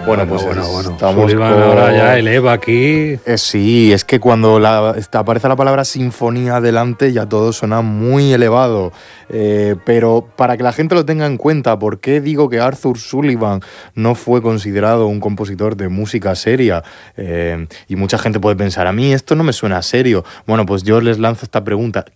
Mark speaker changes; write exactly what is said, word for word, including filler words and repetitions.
Speaker 1: Bueno, pues
Speaker 2: bueno, bueno.
Speaker 1: estamos
Speaker 2: Sullivan
Speaker 1: con...
Speaker 2: ahora ya eleva aquí.
Speaker 1: Eh, sí, es que cuando la, está, aparece la palabra sinfonía delante ya todo suena muy elevado. Eh, pero para que la gente lo tenga en cuenta, ¿por qué digo que Arthur Sullivan no fue considerado un compositor de música seria? Eh, y mucha gente puede pensar, a mí esto no me suena serio. Bueno, pues yo les lanzo esta pregunta.